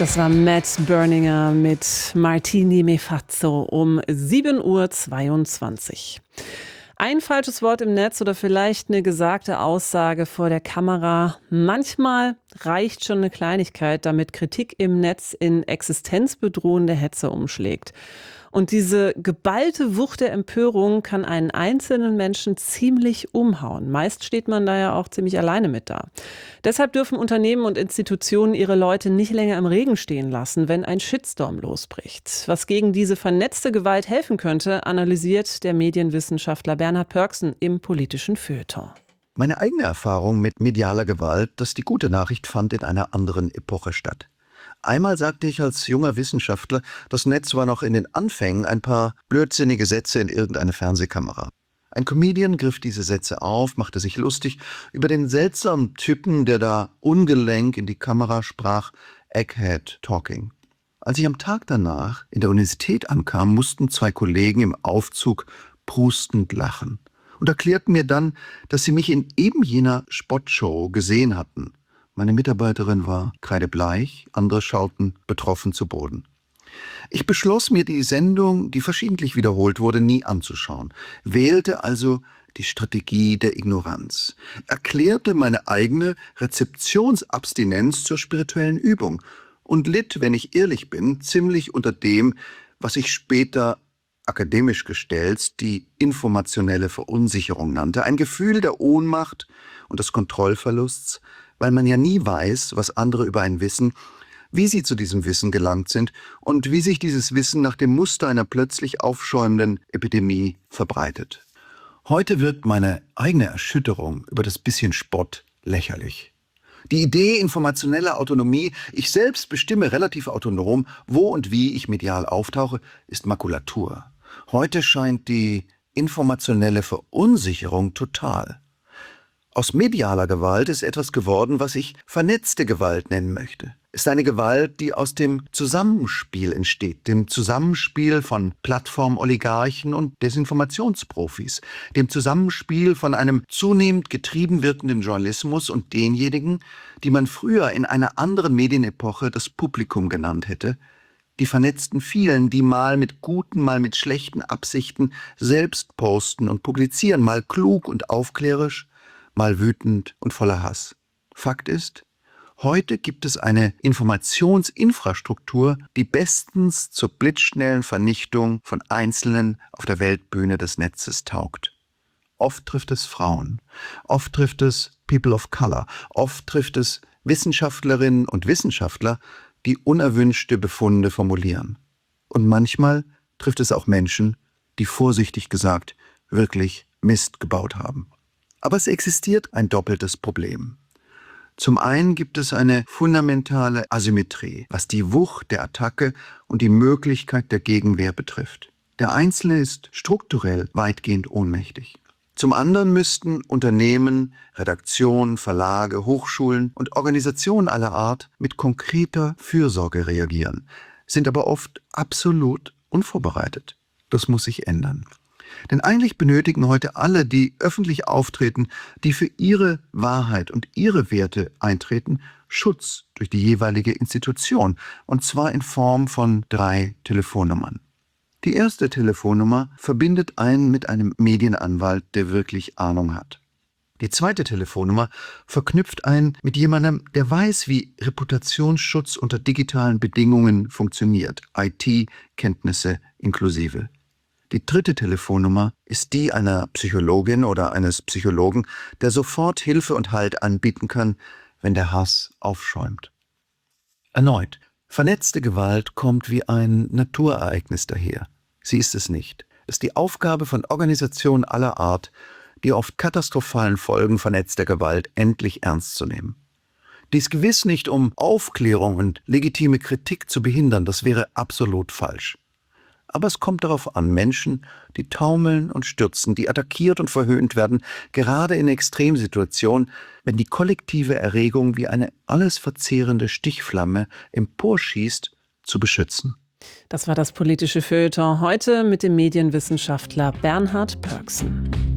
Das war Matt Berninger mit Martini Me Fazzo um 7:22 Uhr. Ein falsches Wort im Netz oder vielleicht eine gesagte Aussage vor der Kamera. Manchmal reicht schon eine Kleinigkeit, damit Kritik im Netz in existenzbedrohende Hetze umschlägt. Und diese geballte Wucht der Empörung kann einen einzelnen Menschen ziemlich umhauen. Meist steht man da ja auch ziemlich alleine mit da. Deshalb dürfen Unternehmen und Institutionen ihre Leute nicht länger im Regen stehen lassen, wenn ein Shitstorm losbricht. Was gegen diese vernetzte Gewalt helfen könnte, analysiert der Medienwissenschaftler Bernhard Pörksen im politischen Feuilleton. Meine eigene Erfahrung mit medialer Gewalt, dass die gute Nachricht fand in einer anderen Epoche statt. Einmal sagte ich als junger Wissenschaftler, das Netz war noch in den Anfängen ein paar blödsinnige Sätze in irgendeine Fernsehkamera. Ein Comedian griff diese Sätze auf, machte sich lustig über den seltsamen Typen, der da ungelenk in die Kamera sprach, Egghead Talking. Als ich am Tag danach in der Universität ankam, mussten zwei Kollegen im Aufzug prustend lachen und erklärten mir dann, dass sie mich in eben jener Spottshow gesehen hatten. Meine Mitarbeiterin war kreidebleich, andere schauten betroffen zu Boden. Ich beschloss mir die Sendung, die verschiedentlich wiederholt wurde, nie anzuschauen, wählte also die Strategie der Ignoranz, erklärte meine eigene Rezeptionsabstinenz zur spirituellen Übung und litt, wenn ich ehrlich bin, ziemlich unter dem, was ich später akademisch gestellt die informationelle Verunsicherung nannte, ein Gefühl der Ohnmacht und des Kontrollverlusts, weil man ja nie weiß, was andere über einen wissen, wie sie zu diesem Wissen gelangt sind und wie sich dieses Wissen nach dem Muster einer plötzlich aufschäumenden Epidemie verbreitet. Heute wirkt meine eigene Erschütterung über das bisschen Spott lächerlich. Die Idee informationeller Autonomie, ich selbst bestimme relativ autonom, wo und wie ich medial auftauche, ist Makulatur. Heute scheint die informationelle Verunsicherung total. Aus medialer Gewalt ist etwas geworden, was ich vernetzte Gewalt nennen möchte. Es ist eine Gewalt, die aus dem Zusammenspiel entsteht, dem Zusammenspiel von Plattformoligarchen und Desinformationsprofis, dem Zusammenspiel von einem zunehmend getrieben wirkenden Journalismus und denjenigen, die man früher in einer anderen Medienepoche das Publikum genannt hätte, die vernetzten vielen, die mal mit guten, mal mit schlechten Absichten selbst posten und publizieren, mal klug und aufklärisch, mal wütend und voller Hass. Fakt ist, heute gibt es eine Informationsinfrastruktur, die bestens zur blitzschnellen Vernichtung von Einzelnen auf der Weltbühne des Netzes taugt. Oft trifft es Frauen, oft trifft es People of Color, oft trifft es Wissenschaftlerinnen und Wissenschaftler, die unerwünschte Befunde formulieren. Und manchmal trifft es auch Menschen, die vorsichtig gesagt wirklich Mist gebaut haben. Aber es existiert ein doppeltes Problem. Zum einen gibt es eine fundamentale Asymmetrie, was die Wucht der Attacke und die Möglichkeit der Gegenwehr betrifft. Der Einzelne ist strukturell weitgehend ohnmächtig. Zum anderen müssten Unternehmen, Redaktionen, Verlage, Hochschulen und Organisationen aller Art mit konkreter Fürsorge reagieren, sind aber oft absolut unvorbereitet. Das muss sich ändern. Denn eigentlich benötigen heute alle, die öffentlich auftreten, die für ihre Wahrheit und ihre Werte eintreten, Schutz durch die jeweilige Institution, und zwar in Form von 3 Telefonnummern. Die erste Telefonnummer verbindet einen mit einem Medienanwalt, der wirklich Ahnung hat. Die zweite Telefonnummer verknüpft einen mit jemandem, der weiß, wie Reputationsschutz unter digitalen Bedingungen funktioniert, IT-Kenntnisse inklusive. Die dritte Telefonnummer ist die einer Psychologin oder eines Psychologen, der sofort Hilfe und Halt anbieten kann, wenn der Hass aufschäumt. Erneut, vernetzte Gewalt kommt wie ein Naturereignis daher. Sie ist es nicht. Es ist die Aufgabe von Organisationen aller Art, die oft katastrophalen Folgen vernetzter Gewalt endlich ernst zu nehmen. Dies gewiss nicht, um Aufklärung und legitime Kritik zu behindern, das wäre absolut falsch. Aber es kommt darauf an, Menschen, die taumeln und stürzen, die attackiert und verhöhnt werden, gerade in Extremsituationen, wenn die kollektive Erregung wie eine alles verzehrende Stichflamme emporschießt, zu beschützen. Das war das politische Feuilleton heute mit dem Medienwissenschaftler Bernhard Pörksen.